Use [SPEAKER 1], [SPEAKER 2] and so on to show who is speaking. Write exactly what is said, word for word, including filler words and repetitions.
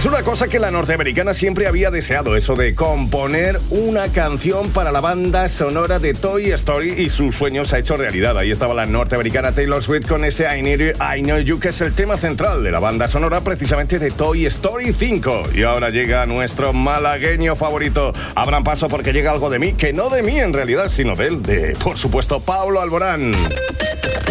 [SPEAKER 1] Es una cosa que la norteamericana siempre había deseado, eso de componer una canción para la banda sonora de Toy Story, y su sueño se ha hecho realidad. Ahí estaba la norteamericana Taylor Swift con ese I Need You, I Know You, que es el tema central de la banda sonora precisamente de Toy Story cinco. Y ahora llega nuestro malagueño favorito. Abran paso porque llega algo de mí, que no de mí en realidad, sino de él, de, por supuesto, Pablo Alborán.